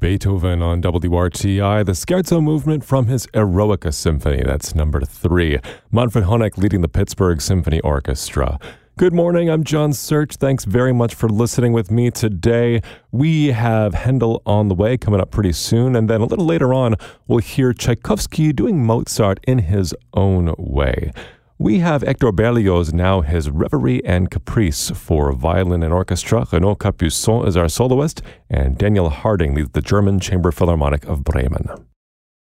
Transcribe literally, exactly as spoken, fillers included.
Beethoven on W R T I, the Scherzo movement from his Eroica Symphony. That's number three. Manfred Honeck leading the Pittsburgh Symphony Orchestra. Good morning, I'm John Search. Thanks very much for listening with me today. We have Handel on the way coming up pretty soon, and then a little later on, we'll hear Tchaikovsky doing Mozart in his own way. We have Hector Berlioz now, his Reverie and Caprice for violin and orchestra. Renaud Capuçon is our soloist, and Daniel Harding leads the German Chamber Philharmonic of Bremen.